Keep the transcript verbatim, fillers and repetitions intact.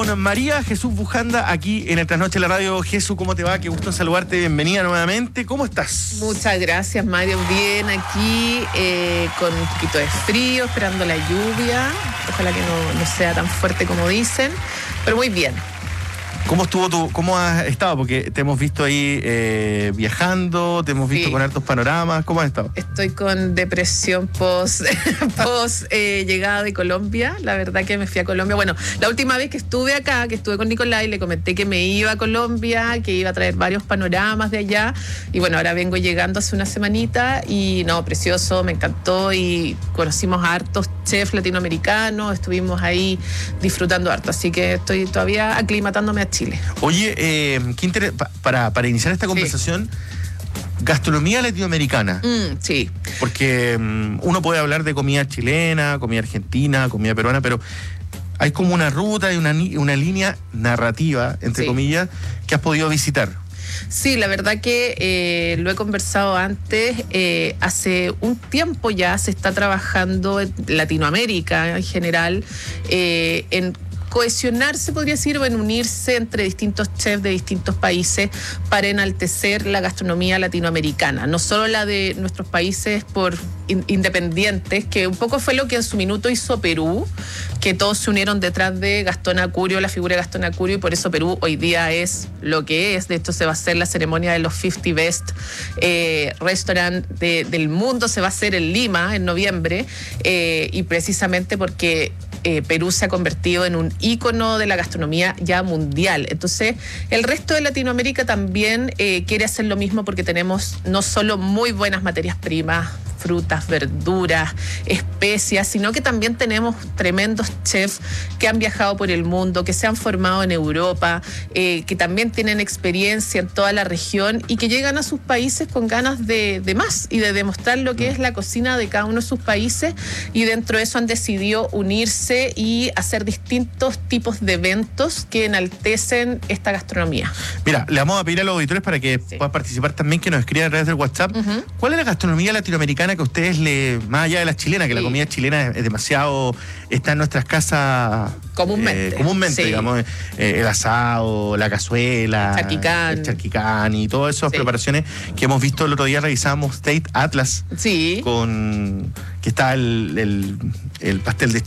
con María Jesús Bujanda aquí en el Trasnoche de la Radio. Jesús, ¿cómo te va? Qué gusto saludarte, bienvenida nuevamente. ¿Cómo estás? Muchas gracias, Mario. Bien, aquí eh, con un poquito de frío, esperando la lluvia. Ojalá que no, no sea tan fuerte como dicen, pero muy bien. ¿Cómo estuvo tu, cómo has estado? Porque te hemos visto ahí eh, viajando, te hemos visto sí. con hartos panoramas. ¿Cómo has estado? Estoy con depresión post, post eh, llegada de Colombia. La verdad que me fui a Colombia. Bueno, la última vez que estuve acá, que estuve con Nicolás, le comenté que me iba a Colombia, que iba a traer varios panoramas de allá. Y bueno, ahora vengo llegando hace una semanita y no, precioso, me encantó y conocimos a hartos chefs latinoamericanos, estuvimos ahí disfrutando harto. Así que estoy todavía aclimatándome a Chile. Oye, eh, qué interés, pa, para, para iniciar esta conversación, sí. gastronomía latinoamericana. Mm, sí. Porque um, uno puede hablar de comida chilena, comida argentina, comida peruana, pero hay como una ruta y una, una línea narrativa, entre sí. comillas, que has podido visitar. Sí, la verdad que eh, lo he conversado antes. Eh, hace un tiempo ya se está trabajando en Latinoamérica en general eh, en cohesionarse, podría decir, o en unirse entre distintos chefs de distintos países para enaltecer la gastronomía latinoamericana, no solo la de nuestros países por in, independientes, que un poco fue lo que en su minuto hizo Perú, que todos se unieron detrás de Gastón Acurio, la figura de Gastón Acurio, y por eso Perú hoy día es lo que es. De hecho, se va a hacer la ceremonia de los cincuenta Best eh, Restaurant de, del mundo, se va a hacer en Lima en noviembre, eh, y precisamente porque Eh, Perú se ha convertido en un ícono de la gastronomía ya mundial. Entonces, el resto de Latinoamérica también eh, quiere hacer lo mismo porque tenemos no solo muy buenas materias primas, frutas, verduras, especias, sino que también tenemos tremendos chefs que han viajado por el mundo, que se han formado en Europa, eh, que también tienen experiencia en toda la región y que llegan a sus países con ganas de, de más y de demostrar lo que es la cocina de cada uno de sus países, y dentro de eso han decidido unirse y hacer distintos tipos de eventos que enaltecen esta gastronomía. Mira, le vamos a pedir a los auditores para que sí. puedan participar también, que nos escriban a través del WhatsApp. Uh-huh. ¿Cuál es la gastronomía latinoamericana que a ustedes, le, más allá de la chilena, que sí. la comida chilena es, es demasiado, está en nuestras casas comúnmente, eh, comúnmente sí. digamos, eh, el asado, la cazuela, charquicán. el charquicán y todas esas sí. preparaciones que hemos visto el otro día? Revisamos State Atlas, sí. con que está el, el, el pastel de